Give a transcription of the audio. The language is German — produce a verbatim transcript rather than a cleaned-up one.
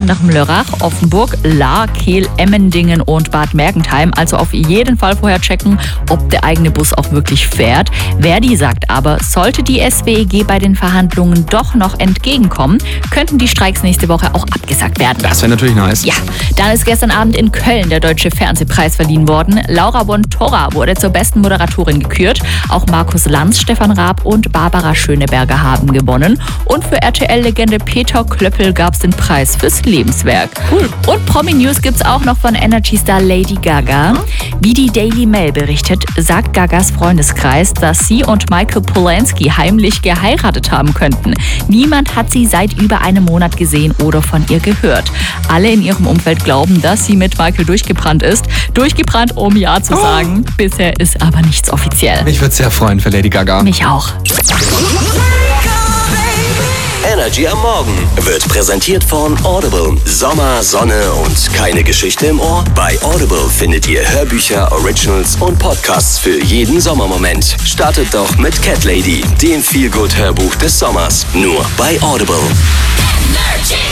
anderem Lörrach, Offenburg, Lahr, Kehl, Emmendingen und Bad Mergentheim. Also auf jeden Fall vorher checken, ob der eigene Bus auch wirklich fährt. Verdi sagt aber, sollte die S W E G bei den Verhandlungen doch noch entgegenkommen, könnten die Streiks nächste Woche auch abgesagt werden. Das wäre natürlich nice. Ja, dann ist gestern Abend in Köln der Deutsche Fernsehpreis verliehen worden. Laura Bontorra wurde zur besten Moderatorin gekürt. Auch Markus Lanz, Stefan Raab und Barbara Schöneberger haben gewonnen. Und für R T L-Legende Peter Klöppel gab es den Preis fürs Lebenswerk. Cool. Und Promi-News gibt's auch noch von Energy-Star Lady Gaga. Wie die Daily Mail berichtet, sagt Gagas Freundeskreis, dass sie und Michael Polansky heimlich geheiratet haben könnten. Niemand hat sie seit über einem Monat gesehen oder von ihr gehört. Alle in ihrem Umfeld glauben, dass sie mit Michael durchgebrannt ist. Durchgebrannt, um Ja zu sagen. Oh. Bisher ist aber nichts offiziell. Mich würde sehr freuen für Lady Gaga. Mich auch. Energy am Morgen wird präsentiert von Audible. Sommer, Sonne und keine Geschichte im Ohr? Bei Audible findet ihr Hörbücher, Originals und Podcasts für jeden Sommermoment. Startet doch mit Cat Lady, dem Feelgood-Hörbuch des Sommers. Nur bei Audible. Energy.